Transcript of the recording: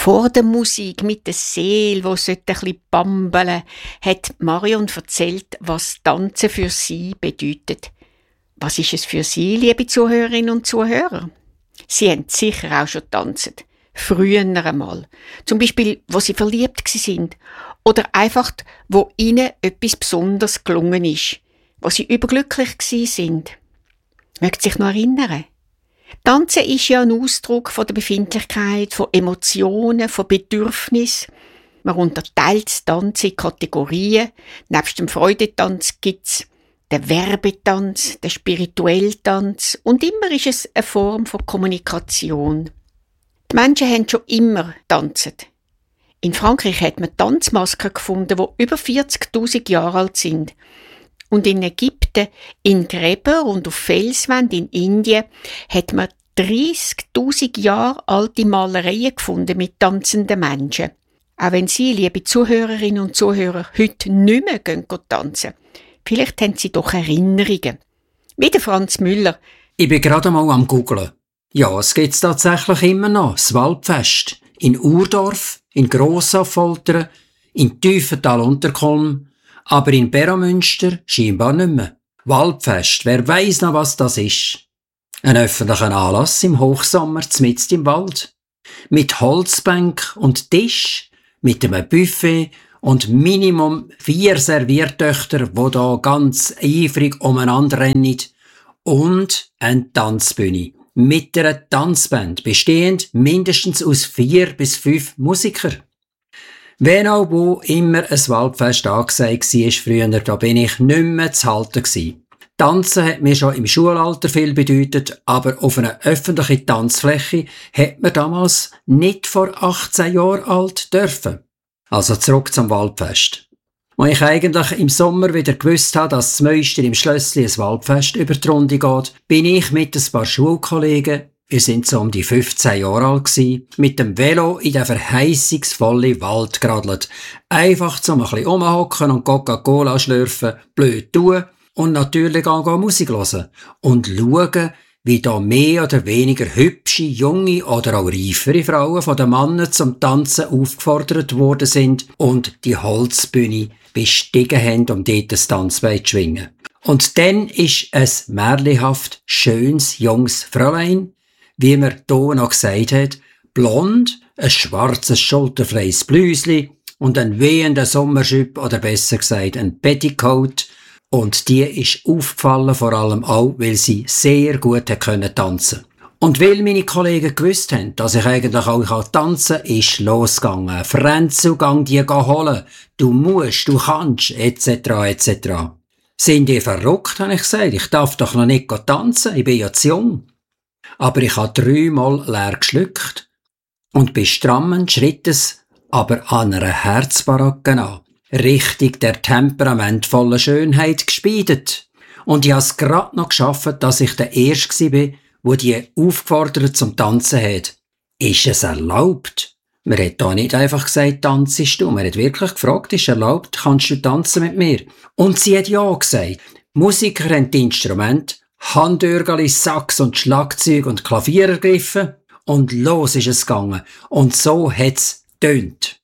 Vor der Musik mit der Seele, wo ein bisschen bambeln, hat Marion erzählt, was Tanzen für sie bedeutet. Was ist es für Sie, liebe Zuhörerinnen und Zuhörer? Sie haben sicher auch schon getanzt. Früher einmal. Zum Beispiel, wo Sie verliebt sind. Oder einfach, wo Ihnen etwas Besonderes gelungen ist. Wo Sie überglücklich sind. Mögt sich noch erinnern? Tanzen ist ja ein Ausdruck von der Befindlichkeit, von Emotionen, von Bedürfnissen. Man unterteilt das Tanzen in Kategorien. Nebst dem Freudetanz gibt's den Werbetanz, den spirituellen Tanz und immer ist es eine Form von Kommunikation. Die Menschen haben schon immer getanzt. In Frankreich hat man Tanzmasken gefunden, die über 40.000 Jahre alt sind. Und in Ägypten, in Gräbern und auf Felswänden in Indien hat man 30.000 Jahre alte Malereien gefunden mit tanzenden Menschen. Auch wenn Sie, liebe Zuhörerinnen und Zuhörer, heute nicht mehr tanzen, vielleicht haben Sie doch Erinnerungen. Wie der Franz Müller. Ich bin gerade mal am Googlen. Ja, es gibt tatsächlich immer noch. Das Waldfest. In Urdorf, in Grossaffoltern, in Tiefenthal-Unterkolm, aber in Berramünster scheinbar nicht mehr. Waldfest, wer weiss noch, was das ist? Ein öffentlicher Anlass im Hochsommer mitten im Wald. Mit Holzbank und Tisch, mit einem Buffet und Minimum 4 Serviertöchter, die da ganz eifrig umeinander rennen. Und eine Tanzbühne mit einer Tanzband, bestehend mindestens aus 4 bis 5 Musiker. Wenn auch wo immer ein Waldfest angesagt war früher, da bin ich nicht mehr zu halten gewesen. Tanzen hat mir schon im Schulalter viel bedeutet, aber auf einer öffentlichen Tanzfläche hat man damals nicht vor 18 Jahren alt dürfen. Also zurück zum Waldfest. Als ich eigentlich im Sommer wieder gewusst habe, dass das Meister im Schlössli ein Waldfest über die Runde geht, bin ich mit ein paar Schulkollegen, wir sind so um die 15 Jahre alt gewesen, mit dem Velo in den verheissungsvollen Wald geradelt. Einfach zum ein bisschen rumhocken und Coca-Cola schlürfen, blöd tun und natürlich auch Musik hören und schauen, wie da mehr oder weniger hübsche, junge oder auch reifere Frauen von den Männern zum Tanzen aufgefordert worden sind und die Holzbühne bestiegen haben, um dort das Tanzbein zu schwingen. Und dann ist es märchenhaft schönes, junges Fräulein, wie man hier noch gesagt hat, blond, ein schwarzes, schulterfreies Blüsli und ein wehender Sommerschüpp oder besser gesagt ein Petticoat. Und die ist aufgefallen, vor allem auch, weil sie sehr gut tanzen konnte. Und weil meine Kollegen gewusst haben, dass ich eigentlich auch tanzen kann, ist losgegangen. Franzu, gang die holen. Du musst, du kannst, etc., etc. Sind die verrückt, habe ich gesagt. Ich darf doch noch nicht tanzen, ich bin ja zu jung. Aber ich habe 3-mal leer geschluckt und bin strammen Schrittes, aber an einer Herzbaracke an. Richtig der temperamentvollen Schönheit gespiedet. Und ich habe es gerade noch geschafft, dass ich der Erste war, der die aufgefordert zum Tanzen hat. Ist es erlaubt? Man hat da nicht einfach gesagt, tanzest du. Man hat wirklich gefragt, ist erlaubt, kannst du tanzen mit mir? Und sie hat ja gesagt. Musiker haben die Instrumente, Handörgeli, Sax und Schlagzeug und Klavier ergriffen. Und los ist es gegangen. Und so hat's tönt.